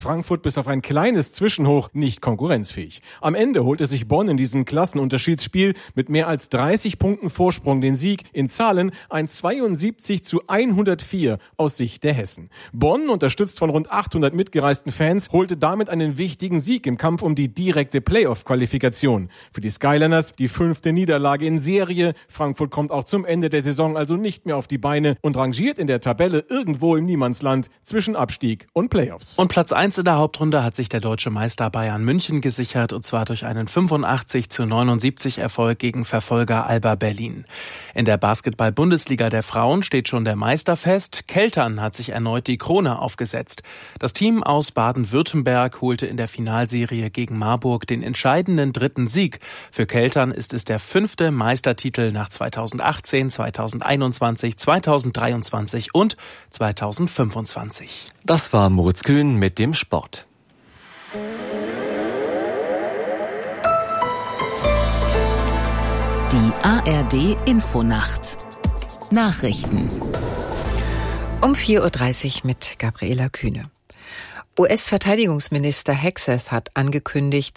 Frankfurt bis auf ein kleines Zwischenhoch nicht konkurrenzfähig. Am Ende holte sich Bonn in diesem Klassenunterschiedsspiel mit mehr als 30 Punkten Vorsprung den Sieg. In Zahlen ein 72:104 aus Sicht der Hessen. Bonn, unterstützt von rund 800 mitgereisten Fans, holte damit einen wichtigen Sieg im Kampf um die direkte Playoff-Qualifikation. Für die Skyliners die 5. Niederlage in Serie. Frankfurt kommt auch zum Ende der Saison also nicht mehr auf die Beine und rangiert in der Tabelle irgendwo im Niemandsland zwischen Abstieg und Playoffs. Und Platz 1 in der Hauptrunde hat sich der deutsche Meister Bayern München gesichert, und zwar durch einen 85:79 Erfolg gegen Verfolger Alba Berlin. In der Basketball-Bundesliga der Frauen steht schon der Meister fest. Keltern hat sich erneut die Krone aufgesetzt. Das Team aus Baden-Württemberg holte in der Finalserie gegen Marburg den entscheidenden 3. Sieg. Für Keltern ist es der 5. Meistertitel nach 2018, 2021, 2023 und 2025. Das war Moritz Kühn mit dem Sport. Die ARD Infonacht. Nachrichten. Um 4:30 Uhr mit Gabriela Kühne. US-Verteidigungsminister Hexeth hat angekündigt,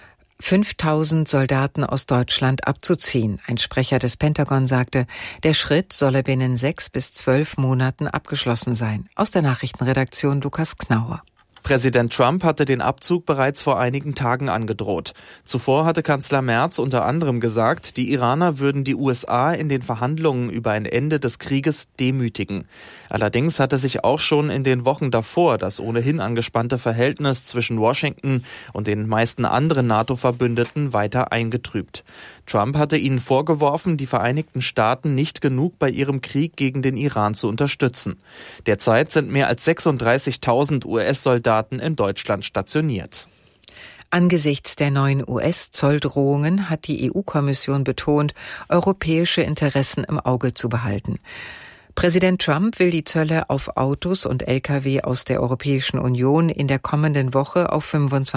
5.000 Soldaten aus Deutschland abzuziehen. Ein Sprecher des Pentagon sagte, der Schritt solle binnen 6 bis 12 Monaten abgeschlossen sein. Aus der Nachrichtenredaktion Lukas Knauer. Präsident Trump hatte den Abzug bereits vor einigen Tagen angedroht. Zuvor hatte Kanzler Merz unter anderem gesagt, die Iraner würden die USA in den Verhandlungen über ein Ende des Krieges demütigen. Allerdings hatte sich auch schon in den Wochen davor das ohnehin angespannte Verhältnis zwischen Washington und den meisten anderen NATO-Verbündeten weiter eingetrübt. Trump hatte ihnen vorgeworfen, die Vereinigten Staaten nicht genug bei ihrem Krieg gegen den Iran zu unterstützen. Derzeit sind mehr als 36.000 US-Soldaten in Deutschland stationiert. Angesichts der neuen US-Zolldrohungen hat die EU-Kommission betont, europäische Interessen im Auge zu behalten. Präsident Trump will die Zölle auf Autos und Lkw aus der Europäischen Union in der kommenden Woche auf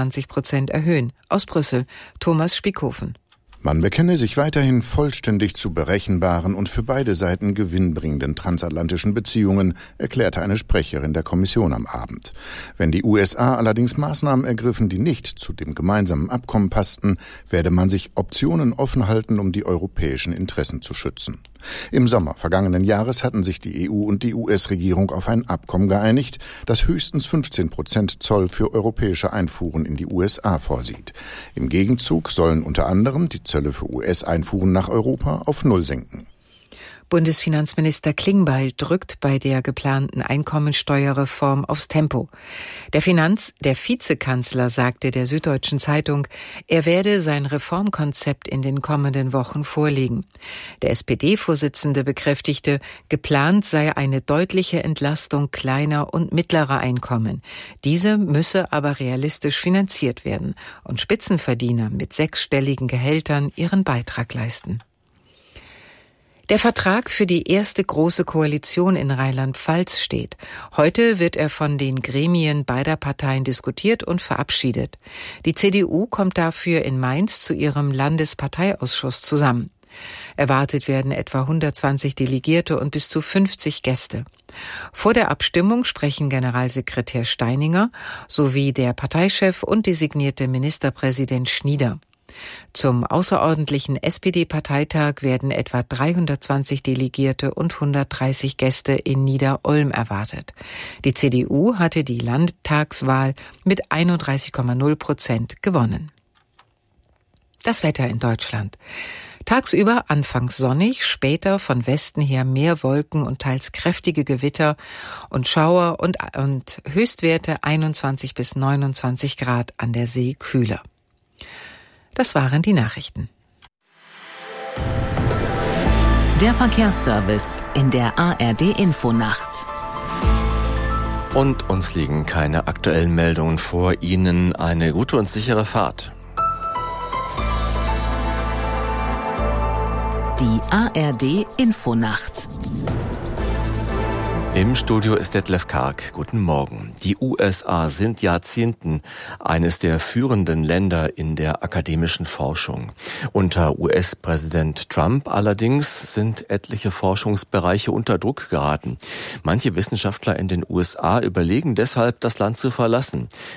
25% erhöhen. Aus Brüssel, Thomas Spiekhofen. Man bekenne sich weiterhin vollständig zu berechenbaren und für beide Seiten gewinnbringenden transatlantischen Beziehungen, erklärte eine Sprecherin der Kommission am Abend. Wenn die USA allerdings Maßnahmen ergriffen, die nicht zu dem gemeinsamen Abkommen passten, werde man sich Optionen offen halten, um die europäischen Interessen zu schützen. Im Sommer vergangenen Jahres hatten sich die EU und die US-Regierung auf ein Abkommen geeinigt, das höchstens 15% Zoll für europäische Einfuhren in die USA vorsieht. Im Gegenzug sollen unter anderem die Zölle für US-Einfuhren nach Europa auf Null sinken. Bundesfinanzminister Klingbeil drückt bei der geplanten Einkommensteuerreform aufs Tempo. Der Vizekanzler sagte der Süddeutschen Zeitung, er werde sein Reformkonzept in den kommenden Wochen vorlegen. Der SPD-Vorsitzende bekräftigte, geplant sei eine deutliche Entlastung kleiner und mittlerer Einkommen. Diese müsse aber realistisch finanziert werden und Spitzenverdiener mit 6-stelligen Gehältern ihren Beitrag leisten. Der Vertrag für die erste große Koalition in Rheinland-Pfalz steht. Heute wird er von den Gremien beider Parteien diskutiert und verabschiedet. Die CDU kommt dafür in Mainz zu ihrem Landesparteiausschuss zusammen. Erwartet werden etwa 120 Delegierte und bis zu 50 Gäste. Vor der Abstimmung sprechen Generalsekretär Steininger sowie der Parteichef und designierte Ministerpräsident Schnieder. Zum außerordentlichen SPD-Parteitag werden etwa 320 Delegierte und 130 Gäste in Nieder-Olm erwartet. Die CDU hatte die Landtagswahl mit 31,0% gewonnen. Das Wetter in Deutschland. Tagsüber anfangs sonnig, später von Westen her mehr Wolken und teils kräftige Gewitter und Schauer und Höchstwerte 21 bis 29 Grad, an der See kühler. Das waren die Nachrichten. Der Verkehrsservice in der ARD Infonacht. Und uns liegen keine aktuellen Meldungen vor. Ihnen eine gute und sichere Fahrt. Die ARD Infonacht. Im Studio ist Detlef Karg. Guten Morgen. Die USA sind Jahrzehnten eines der führenden Länder in der akademischen Forschung. Unter US-Präsident Trump allerdings sind etliche Forschungsbereiche unter Druck geraten. Manche Wissenschaftler in den USA überlegen deshalb, das Land zu verlassen.